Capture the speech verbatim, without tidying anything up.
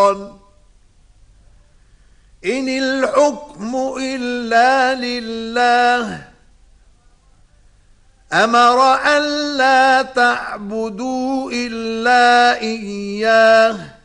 إن الحكم إلا لله أمر أن لا تعبدوا إلا إياه